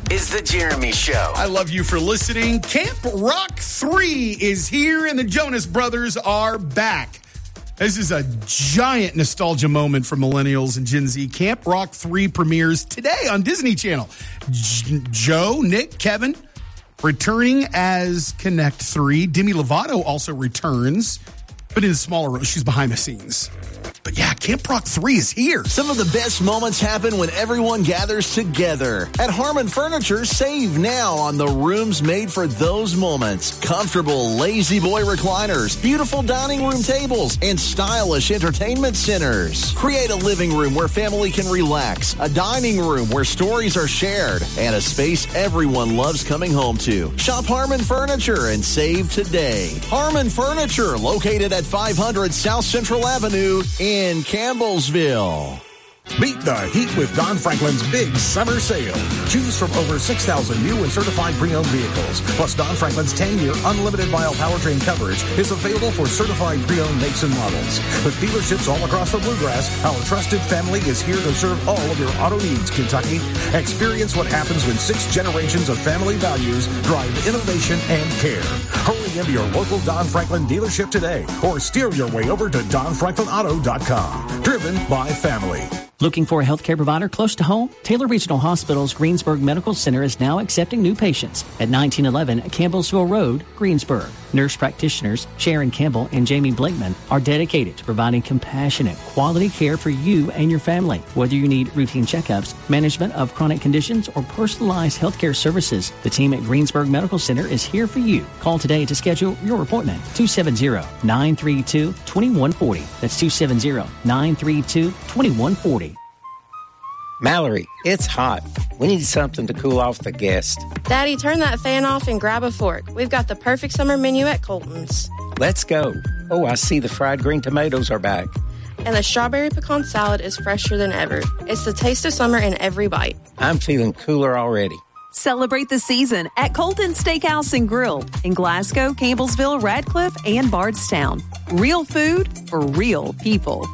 is The Jeremy Show. I love you for listening. Camp Rock 3 is here, and the Jonas Brothers are back. This is a giant nostalgia moment for millennials and Gen Z. Camp Rock 3 premieres today on Disney Channel. Joe, Nick, Kevin returning as Connect 3. Demi Lovato also returns, but in a smaller role. She's behind the scenes. But yeah, Camp Rock 3 is here. Some of the best moments happen when everyone gathers together. At Harmon Furniture, save now on the rooms made for those moments. Comfortable Lazy Boy recliners, beautiful dining room tables, and stylish entertainment centers. Create a living room where family can relax, a dining room where stories are shared, and a space everyone loves coming home to. Shop Harmon Furniture and save today. Harmon Furniture, located at 500 South Central Avenue in Campbellsville. Beat the heat with Don Franklin's big summer sale. Choose from over 6,000 new and certified pre-owned vehicles. Plus, Don Franklin's 10-year unlimited mile powertrain coverage is available for certified pre-owned makes and models. With dealerships all across the Bluegrass, our trusted family is here to serve all of your auto needs, Kentucky. Experience what happens when 6 generations of family values drive innovation and care. Hurry into your local Don Franklin dealership today or steer your way over to DonFranklinAuto.com. Driven by family. Looking for a healthcare provider close to home? Taylor Regional Hospital's Greensburg Medical Center is now accepting new patients at 1911 Campbellsville Road, Greensburg. Nurse practitioners Sharon Campbell and Jamie Blakeman are dedicated to providing compassionate, quality care for you and your family. Whether you need routine checkups, management of chronic conditions, or personalized healthcare services, the team at Greensburg Medical Center is here for you. Call today to schedule your appointment. 270-932-2140. That's 270-932-2140. Mallory, it's hot. We need something to cool off the guests. Daddy, turn that fan off and grab a fork. We've got the perfect summer menu at Colton's. Let's go. Oh, I see the fried green tomatoes are back. And the strawberry pecan salad is fresher than ever. It's the taste of summer in every bite. I'm feeling cooler already. Celebrate the season at Colton Steakhouse and Grill in Glasgow, Campbellsville, Radcliffe, and Bardstown. Real food for real people.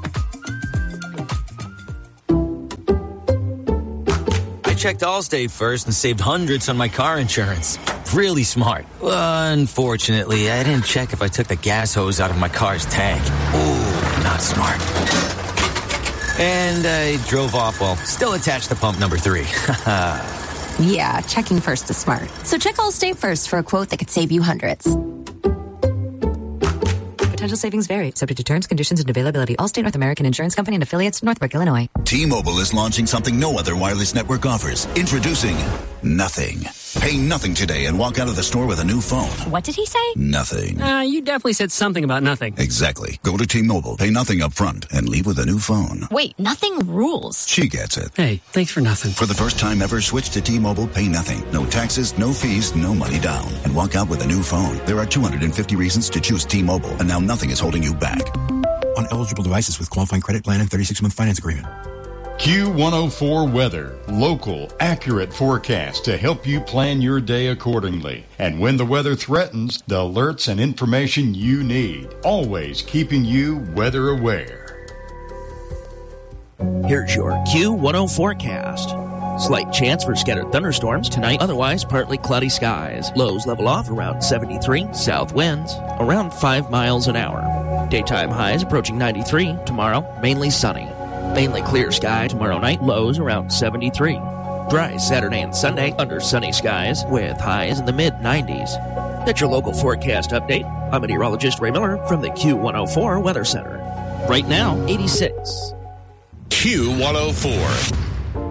I checked Allstate first and saved hundreds on my car insurance. Really smart. Unfortunately, I didn't check if I took the gas hose out of my car's tank. Ooh, not smart. And I drove off while still attached to pump number 3. Yeah, checking first is smart. So check Allstate first for a quote that could save you hundreds. Potential savings vary, subject to terms, conditions, and availability. Allstate North American Insurance Company and affiliates, Northbrook, Illinois. T-Mobile is launching something no other wireless network offers. Introducing Nothing. Pay nothing today and walk out of the store with a new phone. What did he say? Nothing. You definitely said something about nothing. Exactly. Go to T-Mobile, pay nothing up front, and leave with a new phone. Wait, nothing rules. She gets it. Hey, thanks for nothing. For the first time ever, switch to T-Mobile, pay nothing. No taxes, no fees, no money down. And walk out with a new phone. There are 250 reasons to choose T-Mobile, and now nothing is holding you back. On eligible devices with qualifying credit plan and 36-month finance agreement. Q104 Weather. Local, accurate forecast to help you plan your day accordingly. And when the weather threatens, the alerts and information you need. Always keeping you weather aware. Here's your Q10 forecast. Slight chance for scattered thunderstorms tonight, otherwise partly cloudy skies. Lows level off around 73, south winds around 5 miles an hour. Daytime highs approaching 93, tomorrow mainly sunny. Mainly clear sky tomorrow night, lows around 73. Dry Saturday and Sunday under sunny skies with highs in the mid-90s. That's your local forecast update. I'm meteorologist Ray Miller from the Q104 Weather Center. Right now, 86. Q104.